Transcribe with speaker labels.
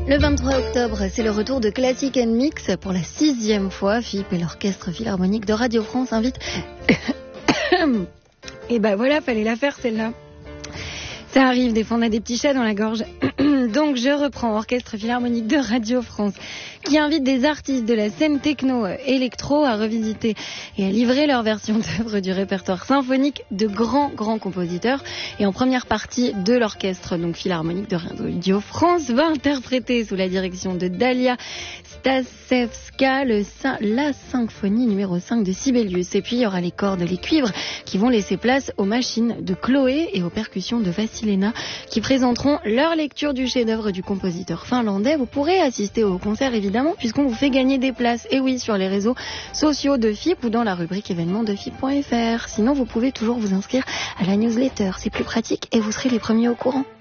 Speaker 1: Le 23 octobre, c'est le retour de Classic & Mix pour la 6e fois. FIP et l'Orchestre Philharmonique de Radio France invitent... Et ben voilà, fallait la faire celle-là. Ça arrive, des fois on a des petits chats dans la gorge. Donc je reprends Orchestre Philharmonique de Radio France qui invite des artistes de la scène techno-électro à revisiter et à livrer leur version d'œuvres du répertoire symphonique de grands compositeurs. Et en première partie de l'Orchestre donc Philharmonique de Radio France va interpréter sous la direction de Dalia Stasevska la symphonie numéro 5 de Sibelius. Et puis il y aura les cordes, les cuivres qui vont laisser place aux machines de Chloé et aux percussions de Vassilena qui présenteront leur lecture du chef-d'œuvre du compositeur finlandais. Vous pourrez assister au concert évidemment puisqu'on vous fait gagner des places, et oui, sur les réseaux sociaux de FIP ou dans la rubrique événements de FIP.fr. Sinon vous pouvez toujours vous inscrire à la newsletter, c'est plus pratique et vous serez les premiers au courant.